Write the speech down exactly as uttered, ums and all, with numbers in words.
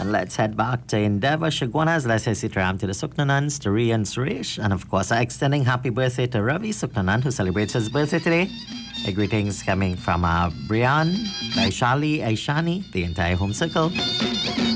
And let's head back to Endeavour. Shagwanas, let's say Sitaram to the Suknanans, to Rian Suresh, and of course, extending happy birthday to Ravi Suknanan, who celebrates his birthday today. A greetings coming from uh, Brian, Aishali, Aishani, the entire home circle.